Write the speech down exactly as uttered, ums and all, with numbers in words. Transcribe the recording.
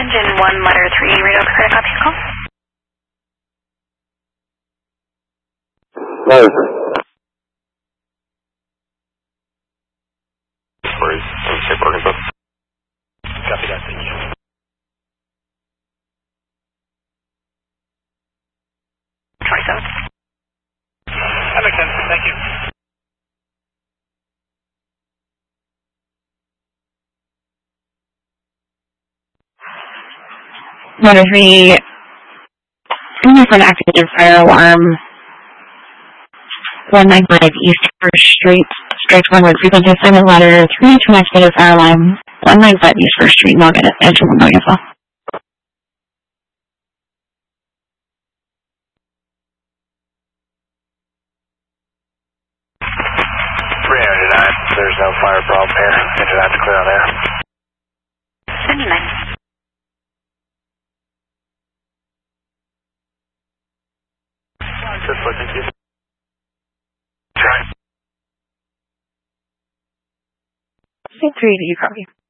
Engine one, letter three, radar credit copy call. Letter. Sorry, Safe Arkansas. Copy that, thank you. twenty-seven. That makes sense, thank you. Letter three, I'm here for an activated fire alarm. one ninety-five East First Street, straight forward frequency assignment letter three to an activated fire alarm. one ninety-five East First Street, Morgan, enter one million as well. three ninety-nine, there's no fire problem here. Engine nine's clear on air. seventy-nine. This way, thank you. Try. Same three, do you copy?